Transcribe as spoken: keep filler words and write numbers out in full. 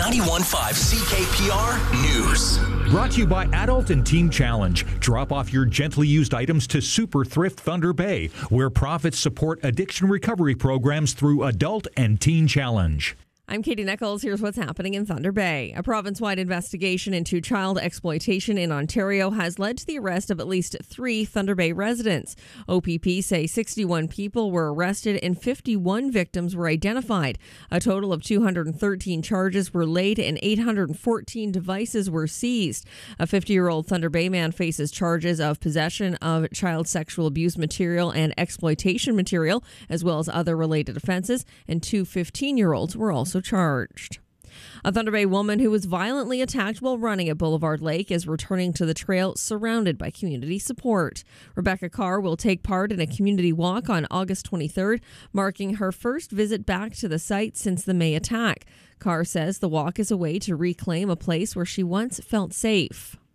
ninety-one point five C K P R News. Brought to you by Adult and Teen Challenge. Drop off your gently used items to Super Thrift Thunder Bay, where profits support addiction recovery programs through Adult and Teen Challenge. I'm Katie Nichols. Here's what's happening in Thunder Bay. A province-wide investigation into child exploitation in Ontario has led to the arrest of at least three Thunder Bay residents. O P P say sixty-one people were arrested and fifty-one victims were identified. A total of two hundred thirteen charges were laid and eight hundred fourteen devices were seized. A fifty-year-old Thunder Bay man faces charges of possession of child sexual abuse material and exploitation material, as well as other related offenses, and two fifteen-year-olds were also charged. A Thunder Bay woman who was violently attacked while running at Boulevard Lake is returning to the trail surrounded by community support. Rebecca Carr will take part in a community walk on August twenty-third, marking her first visit back to the site since the May attack. Carr says the walk is a way to reclaim a place where she once felt safe.